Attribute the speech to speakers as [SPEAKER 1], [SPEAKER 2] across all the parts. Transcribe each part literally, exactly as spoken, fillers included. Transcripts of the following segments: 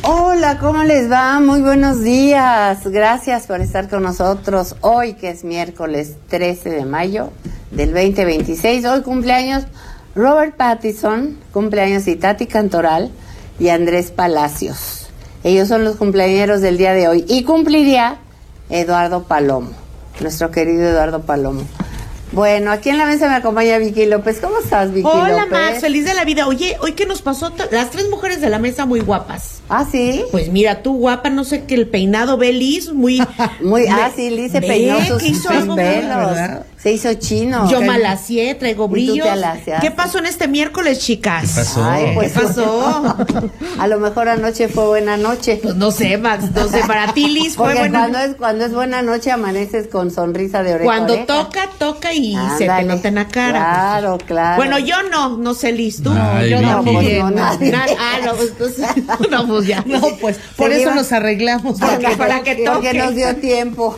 [SPEAKER 1] Hola, ¿cómo les va? Muy buenos días. Gracias por estar con nosotros hoy, que es miércoles trece de mayo del veinte veintiséis. Hoy cumpleaños Robert Pattinson, cumpleaños y Tati Cantoral y Andrés Palacios. Ellos son los cumpleañeros del día de hoy. Y cumpliría Eduardo Palomo, nuestro querido Eduardo Palomo. Bueno, aquí en la mesa me acompaña Vicky López. ¿Cómo estás, Vicky López?
[SPEAKER 2] Hola, Max, feliz de la vida. Oye, ¿hoy qué nos pasó? Las tres mujeres de la mesa muy guapas.
[SPEAKER 1] ¿Ah, sí?
[SPEAKER 2] Pues mira, tú guapa, no sé, que el peinado ve Liz, muy...
[SPEAKER 1] muy ah, sí, Liz se peinó sus,
[SPEAKER 2] que hizo
[SPEAKER 1] sus
[SPEAKER 2] algo
[SPEAKER 1] pelos. Se hizo chino.
[SPEAKER 2] Yo me alacié, traigo brillos.
[SPEAKER 1] ¿Qué
[SPEAKER 2] pasó en este miércoles, chicas?
[SPEAKER 3] ¿Qué pasó?
[SPEAKER 1] Ay, pues,
[SPEAKER 2] ¿Qué pasó?
[SPEAKER 1] A lo mejor anoche fue buena noche.
[SPEAKER 2] Pues no sé, Max, no sé, para ti, Liz, fue
[SPEAKER 1] Porque
[SPEAKER 2] buena
[SPEAKER 1] cuando es, cuando es buena noche amaneces con sonrisa de oreja.
[SPEAKER 2] Cuando
[SPEAKER 1] oreja.
[SPEAKER 2] toca, toca y
[SPEAKER 1] Ándale,
[SPEAKER 2] se te nota en la cara.
[SPEAKER 1] Claro,
[SPEAKER 2] pues.
[SPEAKER 1] claro.
[SPEAKER 2] Bueno, yo no, no sé, Liz, tú.
[SPEAKER 3] Ay,
[SPEAKER 2] yo no,
[SPEAKER 3] Vicky.
[SPEAKER 2] muy bien.
[SPEAKER 1] No, nadie.
[SPEAKER 2] Na- ah, no, pues, entonces, no, pues ya.
[SPEAKER 4] No, pues por
[SPEAKER 1] Se
[SPEAKER 4] eso
[SPEAKER 1] iba-
[SPEAKER 4] nos arreglamos.
[SPEAKER 2] Porque- para que
[SPEAKER 1] Porque
[SPEAKER 2] toque.
[SPEAKER 1] nos dio tiempo.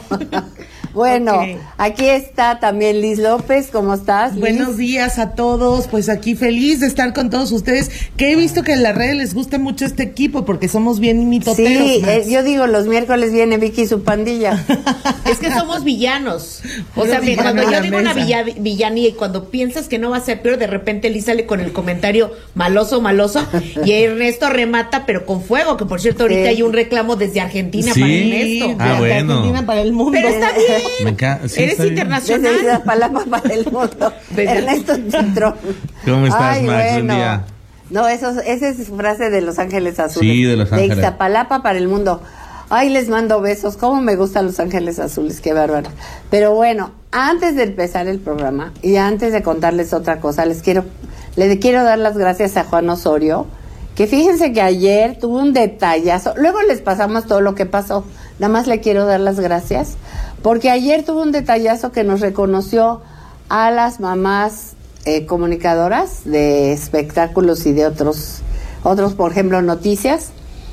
[SPEAKER 1] Bueno,
[SPEAKER 2] Ok.
[SPEAKER 1] aquí está también Liz López. ¿Cómo estás, Liz?
[SPEAKER 4] Buenos días a todos, pues aquí feliz de estar con todos ustedes, que he visto que en las redes les gusta mucho este equipo porque somos bien mitoteros.
[SPEAKER 1] Sí,
[SPEAKER 4] Max.
[SPEAKER 1] eh, yo digo, los miércoles viene Vicky y su pandilla.
[SPEAKER 2] Es que somos villanos. O
[SPEAKER 4] Puro
[SPEAKER 2] sea,
[SPEAKER 4] villano
[SPEAKER 2] cuando
[SPEAKER 4] en
[SPEAKER 2] yo
[SPEAKER 4] la
[SPEAKER 2] digo una
[SPEAKER 4] mesa.
[SPEAKER 2] villa- villanía y cuando piensas que no va a ser peor, de repente Liz sale con el comentario maloso, maloso, y Ernesto remata, pero con fuego, que por cierto ahorita
[SPEAKER 1] Sí.
[SPEAKER 2] hay un reclamo desde Argentina
[SPEAKER 3] Sí.
[SPEAKER 2] para
[SPEAKER 4] Sí,
[SPEAKER 2] Ernesto.
[SPEAKER 4] de-
[SPEAKER 3] Ah,
[SPEAKER 4] de
[SPEAKER 3] bueno.
[SPEAKER 4] Argentina para el mundo.
[SPEAKER 2] Pero está bien.
[SPEAKER 3] Me encanta. Sí,
[SPEAKER 2] Eres
[SPEAKER 3] está bien.
[SPEAKER 2] internacional.
[SPEAKER 1] Desde la palabra para el mundo.
[SPEAKER 2] Desde-
[SPEAKER 1] Ernesto Citrón.
[SPEAKER 3] ¿Cómo estás,
[SPEAKER 1] Ay,
[SPEAKER 3] Max? Buen
[SPEAKER 1] bueno.
[SPEAKER 3] día.
[SPEAKER 1] No, eso, esa es frase de Los Ángeles Azules.
[SPEAKER 3] Sí, de Los Ángeles.
[SPEAKER 1] De Ixtapalapa para el mundo. Ay, les mando besos. Cómo me gustan Los Ángeles Azules, qué bárbaro. Pero bueno, antes de empezar el programa y antes de contarles otra cosa, les quiero, le quiero dar las gracias a Juan Osorio, que fíjense que ayer tuvo un detallazo. Luego les pasamos todo lo que pasó. Nada más le quiero dar las gracias, porque ayer tuvo un detallazo que nos reconoció a las mamás eh, comunicadoras de espectáculos y de otros, otros, por ejemplo, noticias,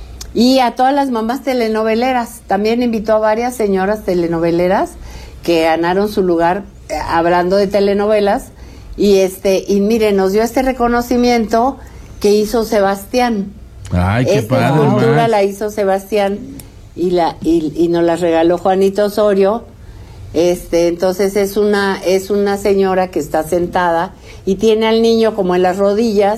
[SPEAKER 1] y a todas las mamás telenoveleras. También invitó a varias señoras telenoveleras que ganaron su lugar eh, hablando de telenovelas, y este, y miren, nos dio este reconocimiento que hizo Sebastián.
[SPEAKER 3] Ay, qué
[SPEAKER 1] Esta
[SPEAKER 3] padre,
[SPEAKER 1] escultura
[SPEAKER 3] Max.
[SPEAKER 1] la hizo Sebastián y la y, y nos la regaló Juanito Osorio. Este, entonces es una es una señora que está sentada y tiene al niño como en las rodillas,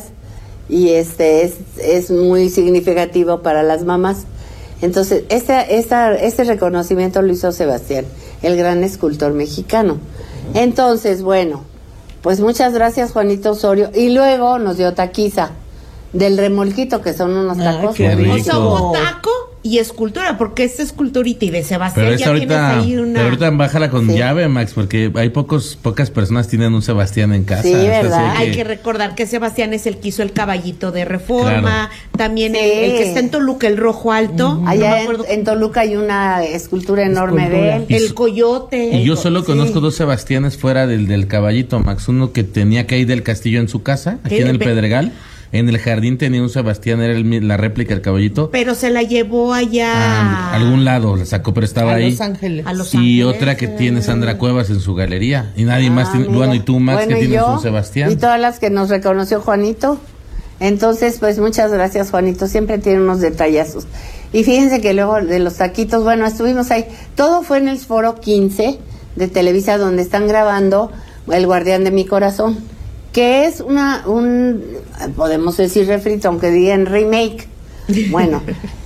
[SPEAKER 1] y este es es muy significativo para las mamás. Entonces, este esta este reconocimiento lo hizo Sebastián, el gran escultor mexicano. Entonces, bueno, pues muchas gracias, Juanito Osorio, y luego nos dio taquiza del remolquito, que son unos
[SPEAKER 4] Ay,
[SPEAKER 1] tacos.
[SPEAKER 4] qué
[SPEAKER 2] O
[SPEAKER 3] rico.
[SPEAKER 2] sea, hubo taco y escultura, porque esta esculturita y de Sebastián
[SPEAKER 3] Pero esta
[SPEAKER 2] ya
[SPEAKER 3] ahorita,
[SPEAKER 2] tienes ahí una...
[SPEAKER 3] pero ahorita bájala con
[SPEAKER 1] Sí.
[SPEAKER 3] llave, Max, porque hay pocos, pocas personas tienen un Sebastián en casa.
[SPEAKER 1] Sí,
[SPEAKER 3] O sea,
[SPEAKER 1] ¿verdad?
[SPEAKER 2] Hay que recordar que Sebastián es el que hizo el caballito de Reforma,
[SPEAKER 3] Claro.
[SPEAKER 2] también
[SPEAKER 1] Sí.
[SPEAKER 2] el, el que está en Toluca, el rojo alto. no me
[SPEAKER 1] Allá
[SPEAKER 2] acuerdo
[SPEAKER 1] en, en Toluca hay una escultura enorme de él.
[SPEAKER 3] Y
[SPEAKER 2] el
[SPEAKER 3] su-
[SPEAKER 2] coyote.
[SPEAKER 3] Y yo solo
[SPEAKER 1] Sí.
[SPEAKER 3] conozco dos Sebastianes fuera del, del caballito, Max. Uno que tenía Caí del Castillo en su casa, aquí
[SPEAKER 2] ¿Qué?
[SPEAKER 3] en el
[SPEAKER 2] Pe-
[SPEAKER 3] Pedregal. En el jardín tenía un Sebastián, era el mi- la réplica del caballito.
[SPEAKER 2] Pero se la llevó allá
[SPEAKER 3] A algún lado la sacó, pero estaba
[SPEAKER 4] a
[SPEAKER 3] ahí.
[SPEAKER 4] Los Ángeles.
[SPEAKER 2] a Los
[SPEAKER 3] Y
[SPEAKER 2] Ángeles.
[SPEAKER 3] otra que tiene Sandra Cuevas en su galería. Y nadie más
[SPEAKER 1] Ah,
[SPEAKER 3] tiene.
[SPEAKER 1] mira.
[SPEAKER 3] Bueno, y tú, Max,
[SPEAKER 1] Bueno,
[SPEAKER 3] que
[SPEAKER 1] y
[SPEAKER 3] tienes
[SPEAKER 1] yo,
[SPEAKER 3] un Sebastián.
[SPEAKER 1] Y todas las que nos reconoció Juanito. Entonces, pues muchas gracias, Juanito. Siempre tiene unos detallazos. Y fíjense que luego de los taquitos, bueno, estuvimos ahí. Todo fue en el Foro quince de Televisa, donde están grabando El Guardián de mi Corazón, que es una, un, podemos decir refrito, aunque digan remake, bueno,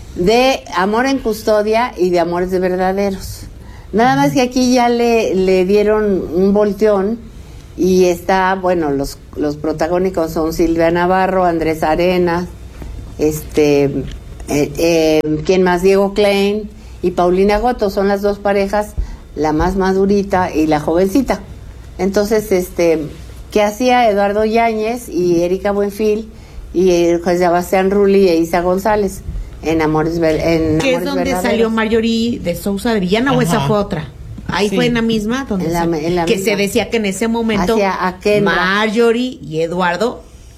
[SPEAKER 1] de Amor en Custodia y de Amores de Verdaderos. Nada más que aquí ya le, le dieron un volteón, y está, bueno, los, los protagónicos son Silvia Navarro, Andrés Arenas, este, eh, eh, ¿quién más? Diego Klein y Paulina Goto, son las dos parejas, la más madurita y la jovencita. Entonces, este, ¿qué hacía Eduardo Yáñez y Erika Buenfil y eh, José Sebastián Rulli e Isa González en Amores, Ver- en
[SPEAKER 2] Que es
[SPEAKER 1] Amores
[SPEAKER 2] donde
[SPEAKER 1] Verdaderos?
[SPEAKER 2] salió Marjorie de Sousa de Villana, o
[SPEAKER 4] Ajá.
[SPEAKER 2] esa fue otra. Ahí
[SPEAKER 4] Sí.
[SPEAKER 2] fue en la misma, donde
[SPEAKER 1] En la-
[SPEAKER 2] se-
[SPEAKER 1] en la
[SPEAKER 2] que
[SPEAKER 1] misma.
[SPEAKER 2] se decía que en ese momento
[SPEAKER 1] Hacia a Kendra.
[SPEAKER 2] Marjorie y Eduardo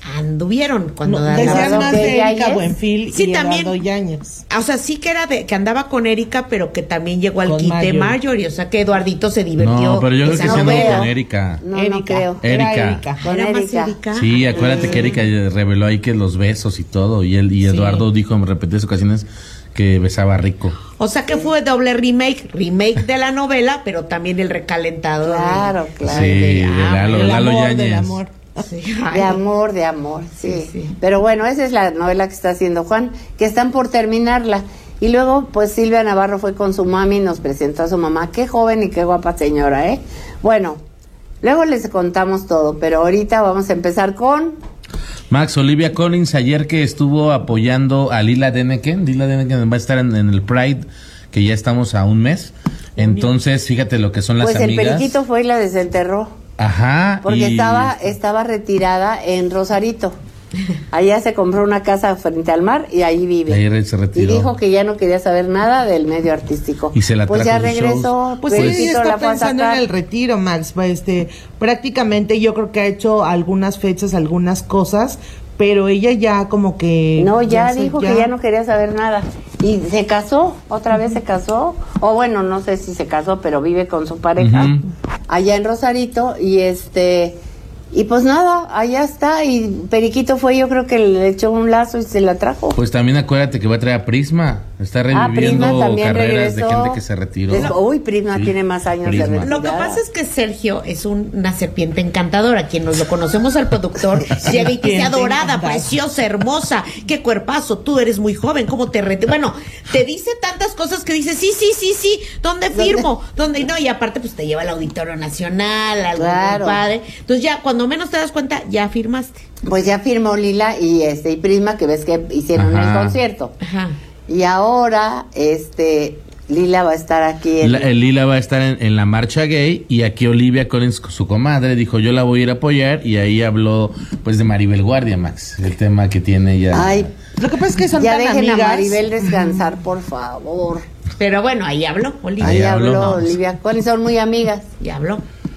[SPEAKER 2] anduvieron cuando
[SPEAKER 4] No,
[SPEAKER 2] Adela-
[SPEAKER 4] decían más de Erika
[SPEAKER 1] Yáñez.
[SPEAKER 4] Buenfil
[SPEAKER 2] Sí,
[SPEAKER 4] y
[SPEAKER 2] también.
[SPEAKER 4] Eduardo Yáñez.
[SPEAKER 2] O sea, sí que era de que andaba con Erika, pero que también llegó al
[SPEAKER 4] Con
[SPEAKER 2] quite
[SPEAKER 4] Marjorie.
[SPEAKER 2] Marjorie. O sea, que Eduardito se divirtió.
[SPEAKER 3] No, pero yo creo
[SPEAKER 2] esa
[SPEAKER 3] que sí
[SPEAKER 1] no
[SPEAKER 3] anduvo
[SPEAKER 1] veo.
[SPEAKER 3] con Erika.
[SPEAKER 1] No, no
[SPEAKER 4] Erika.
[SPEAKER 1] creo.
[SPEAKER 4] Era
[SPEAKER 3] Erika.
[SPEAKER 4] Erika.
[SPEAKER 1] Con
[SPEAKER 2] Era más
[SPEAKER 1] Erika.
[SPEAKER 2] Erika.
[SPEAKER 3] Sí, acuérdate que Erika reveló ahí que los besos y todo, y él y Eduardo dijo en repetidas ocasiones que besaba rico.
[SPEAKER 2] O sea que fue doble remake, remake de la novela, pero también el recalentado. de-
[SPEAKER 1] Claro, claro.
[SPEAKER 3] Sí, de Lalo,
[SPEAKER 4] El
[SPEAKER 3] Lalo
[SPEAKER 4] amor del
[SPEAKER 3] Yáñez.
[SPEAKER 4] amor.
[SPEAKER 2] Sí. Ay,
[SPEAKER 1] De amor, de amor, sí.
[SPEAKER 2] Sí, sí.
[SPEAKER 1] Pero bueno, esa es la novela que está haciendo Juan, que están por terminarla. Y luego, pues Silvia Navarro fue con su mami y nos presentó a su mamá. Qué joven y qué guapa señora, ¿eh? Bueno, luego les contamos todo, pero ahorita vamos a empezar con...
[SPEAKER 3] Max, Olivia Collins ayer que estuvo apoyando a Lila Deneken, Lila Deneken va a estar en, en el Pride, que ya estamos a un mes. Entonces, fíjate lo que son las
[SPEAKER 1] Pues el
[SPEAKER 3] amigas.
[SPEAKER 1] periquito fue y la desenterró.
[SPEAKER 3] Ajá.
[SPEAKER 1] Porque
[SPEAKER 3] y-
[SPEAKER 1] estaba estaba retirada en Rosarito. Allá se compró una casa frente al mar y ahí vive.
[SPEAKER 3] Ahí se retiró.
[SPEAKER 1] Y dijo que ya no quería saber nada del medio artístico.
[SPEAKER 3] Y se la
[SPEAKER 1] Pues ya
[SPEAKER 3] trajo sus
[SPEAKER 1] regresó,
[SPEAKER 3] shows.
[SPEAKER 4] Pues sí,
[SPEAKER 1] Periquito
[SPEAKER 4] ella está
[SPEAKER 1] la fue a
[SPEAKER 4] pensando en
[SPEAKER 1] sacar.
[SPEAKER 4] el retiro, Max. Pues, Este, prácticamente yo creo que ha hecho algunas fechas, algunas cosas, pero ella ya como que...
[SPEAKER 1] No, ya,
[SPEAKER 4] se-
[SPEAKER 1] dijo que ya no quería saber nada. Y se casó, otra vez se casó. O bueno, no sé si se casó, pero vive con su pareja
[SPEAKER 3] Ujú.
[SPEAKER 1] allá en Rosarito. Y este... Y pues nada, allá está. Y Periquito fue, yo creo que le echó un lazo y se la trajo.
[SPEAKER 3] Pues también acuérdate que va a traer a Prisma. Está
[SPEAKER 1] Ah,
[SPEAKER 3] reviviendo
[SPEAKER 1] Prisma también
[SPEAKER 3] carreras
[SPEAKER 1] regresó.
[SPEAKER 3] de gente que se retiró.
[SPEAKER 1] Des- Uy, Prisma
[SPEAKER 3] Sí,
[SPEAKER 1] tiene más años
[SPEAKER 3] Prisma.
[SPEAKER 1] de retirada.
[SPEAKER 2] Lo que pasa es que Sergio es un- una serpiente encantadora. Quien nos lo conocemos al productor, llega y dice
[SPEAKER 4] Serpiente
[SPEAKER 2] adorada,
[SPEAKER 4] encantadora.
[SPEAKER 2] preciosa, hermosa, qué cuerpazo, tú eres muy joven, ¿cómo te rete? Bueno, te dice tantas cosas que dice, sí, sí, sí, sí, ¿dónde firmo? ¿Dónde? No, y aparte pues te lleva al Auditorio Nacional, algo
[SPEAKER 1] Claro.
[SPEAKER 2] muy padre. Entonces ya, cuando menos te das cuenta, ya firmaste.
[SPEAKER 1] Pues ya firmó Lila y este y Prisma, que ves que hicieron
[SPEAKER 3] Ajá.
[SPEAKER 1] el concierto.
[SPEAKER 2] Ajá.
[SPEAKER 1] Y ahora, este, Lila va a estar aquí en...
[SPEAKER 3] La- el Lila va a estar en, en la marcha gay y aquí Olivia Collins, su comadre, dijo yo la voy a ir a apoyar y ahí habló pues de Maribel Guardia, Max, el tema que tiene ella.
[SPEAKER 1] Ay,
[SPEAKER 4] Lo que pasa es que son
[SPEAKER 1] ya
[SPEAKER 4] tan
[SPEAKER 1] dejen
[SPEAKER 4] amigas.
[SPEAKER 1] a Maribel descansar, por favor.
[SPEAKER 2] Pero bueno, ahí habló, Olivia.
[SPEAKER 1] Ahí
[SPEAKER 3] Ahí
[SPEAKER 1] habló
[SPEAKER 3] habló.
[SPEAKER 1] Olivia Collins, son muy amigas.
[SPEAKER 2] Ya habló.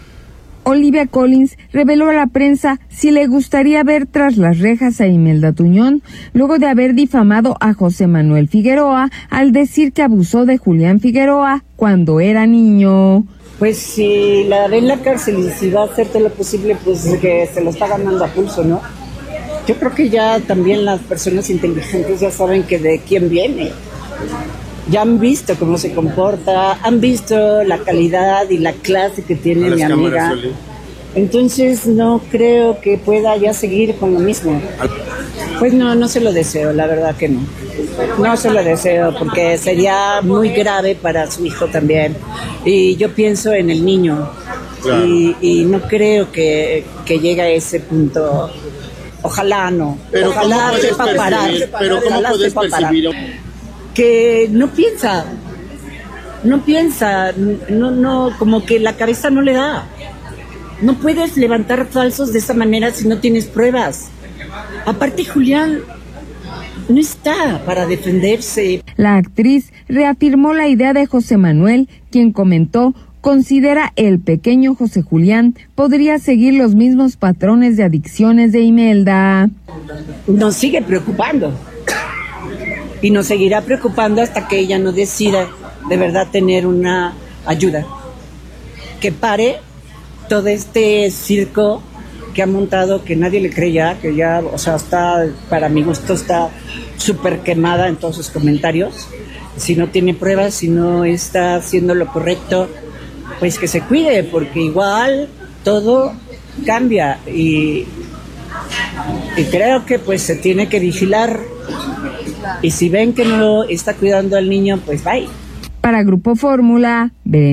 [SPEAKER 5] Olivia Collins reveló a la prensa si le gustaría ver tras las rejas a Imelda Tuñón, luego de haber difamado a José Manuel Figueroa al decir que abusó de Julián Figueroa cuando era niño.
[SPEAKER 6] Pues si la ve en la cárcel y si va a hacer todo lo posible, pues que se lo está ganando a pulso, ¿no? Yo creo que ya también las personas inteligentes ya saben que de quién viene. Ya han visto cómo se comporta, han visto la calidad y la clase que tiene mi amiga. Entonces no creo que pueda ya seguir con lo mismo. Pues no, no se lo deseo, la verdad que no. No se lo deseo porque sería muy grave para su hijo también. Y yo pienso en el niño y, y no creo que, que llegue a ese punto. Ojalá no.
[SPEAKER 7] Pero
[SPEAKER 6] Ojalá
[SPEAKER 7] ¿cómo puedes
[SPEAKER 6] sepa parar.
[SPEAKER 7] percibir? Pero ¿cómo
[SPEAKER 6] Ojalá
[SPEAKER 7] puedes
[SPEAKER 6] sepa parar.
[SPEAKER 7] percibir?
[SPEAKER 6] Que no piensa, no piensa, no, no, como que la cabeza no le da. No puedes levantar falsos de esa manera si no tienes pruebas. Aparte, Julián no está para defenderse.
[SPEAKER 5] La actriz reafirmó la idea de José Manuel, quien comentó considera el pequeño José Julián podría seguir los mismos patrones de adicciones de Imelda.
[SPEAKER 6] Nos sigue preocupando y nos seguirá preocupando hasta que ella no decida de verdad tener una ayuda que pare todo este circo que ha montado, que nadie le cree ya, que ya, o sea, está, para mi gusto está súper quemada en todos sus comentarios. Si no tiene pruebas, si no está haciendo lo correcto, pues que se cuide, porque igual todo cambia y, y creo que pues se tiene que vigilar. Y si ven que no está cuidando al niño, pues bye.
[SPEAKER 5] Para Grupo Fórmula, Berenice